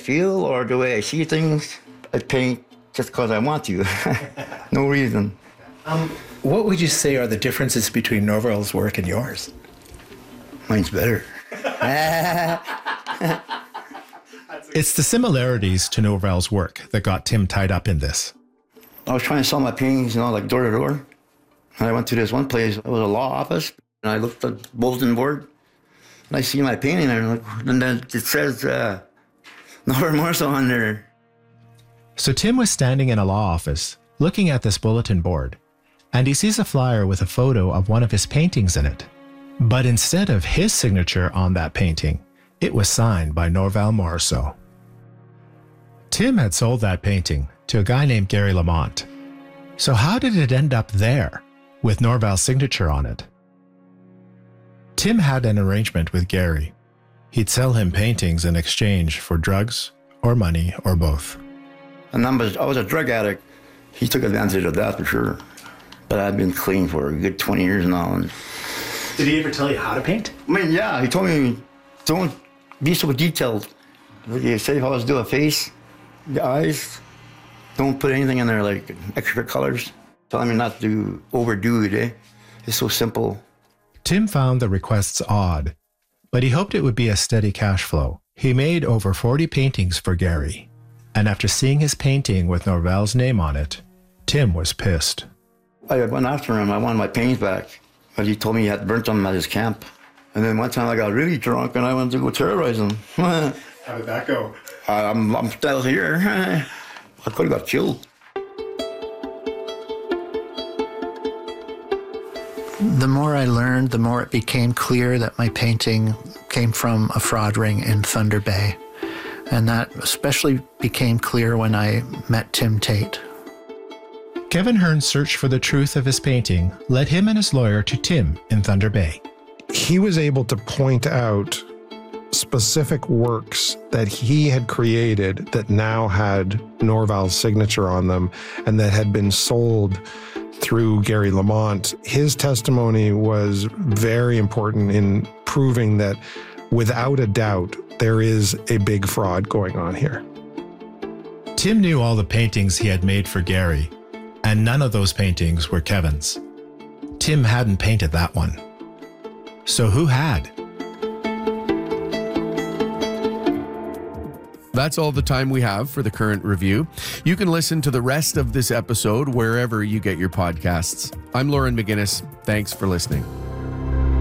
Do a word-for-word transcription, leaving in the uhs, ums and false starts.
feel or the way I see things, I paint just because I want to. No reason. Um, what would you say are the differences between Norval's work and yours? Mine's better. It's the similarities to Norval's work that got Tim tied up in this. I was trying to sell my paintings, you know, like door to door. And I went to this one place, it was a law office, and I looked at the bulletin board, and I see my painting there, and, like, and then it says, uh, Norval Morrisseau on there. So Tim was standing in a law office, looking at this bulletin board, and he sees a flyer with a photo of one of his paintings in it. But instead of his signature on that painting, it was signed by Norval Morrisseau. Tim had sold that painting to a guy named Gary Lamont. So how did it end up there, with Norval's signature on it? Tim had an arrangement with Gary. He'd sell him paintings in exchange for drugs or money or both. And I was, I was a drug addict. He took advantage of that for sure. But I've been clean for a good twenty years now. And did he ever tell you how to paint? I mean, yeah, he told me, don't be so detailed. He said if I was to do a face, the eyes, don't put anything in there like extra colors. Telling me not to overdo it, eh? It's so simple. Tim found the requests odd, but he hoped it would be a steady cash flow. He made over forty paintings for Gary, and after seeing his painting with Norval's name on it, Tim was pissed. I went after him. I wanted my paintings back, but he told me he had burnt them at his camp. And then one time I got really drunk and I went to go terrorize him. How did that go? I'm, I'm still here. I could have got killed. The more I learned, the more it became clear that my painting came from a fraud ring in Thunder Bay. And that especially became clear when I met Tim Tate. Kevin Hearn's search for the truth of his painting led him and his lawyer to Tim in Thunder Bay. He was able to point out specific works that he had created that now had Norval's signature on them and that had been sold through Gary Lamont. His testimony was very important in proving that without a doubt, there is a big fraud going on here. Tim knew all the paintings he had made for Gary, and none of those paintings were Kevin's. Tim hadn't painted that one. So who had? That's all the time we have for the current review. You can listen to the rest of this episode wherever you get your podcasts. I'm Lauren McGinnis. Thanks for listening.